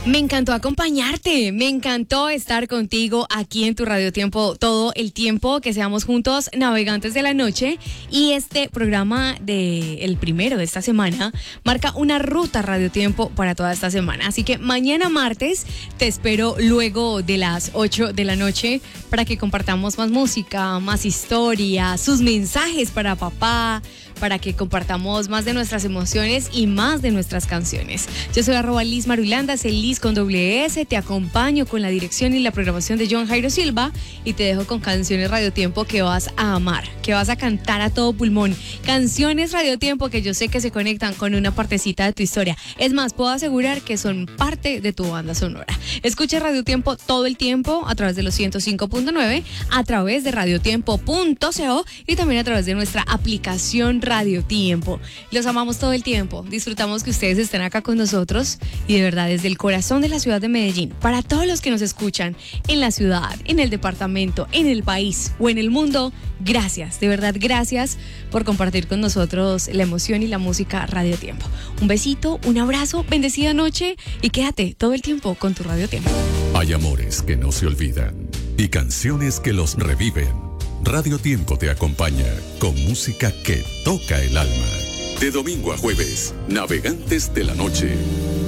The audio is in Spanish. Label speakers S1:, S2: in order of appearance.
S1: Me encantó acompañarte, me encantó estar contigo aquí en tu Radio Tiempo todo el tiempo, que seamos juntos navegantes de la noche. Y este programa el primero de esta semana marca una ruta Radio Tiempo para toda esta semana. Así que mañana martes te espero luego de las 8 de la noche para que compartamos más música, más historia, sus mensajes para papá, para que compartamos más de nuestras emociones y más de nuestras canciones. Yo soy @Liz Marulanda, es el Liz con doble S, te acompaño con la dirección y la programación de John Jairo Silva y te dejo con canciones Radio Tiempo que vas a amar, que vas a cantar a todo pulmón. Canciones Radio Tiempo que yo sé que se conectan con una partecita de tu historia. Es más, puedo asegurar que son parte de tu banda sonora. Escucha Radio Tiempo todo el tiempo a través de los 105.9, a través de radiotiempo.co y también a través de nuestra aplicación Radio Tiempo. Los amamos todo el tiempo. Disfrutamos que ustedes estén acá con nosotros y de verdad desde el corazón de la ciudad de Medellín, para todos los que nos escuchan en la ciudad, en el departamento, en el país o en el mundo, gracias, de verdad gracias por compartir con nosotros la emoción y la música Radio Tiempo. Un besito, un abrazo, bendecida noche y quédate todo el tiempo con tu Radio Tiempo.
S2: Hay amores que no se olvidan y canciones que los reviven. Radio Tiempo te acompaña con música que toca el alma. De domingo a jueves, Navegantes de la Noche.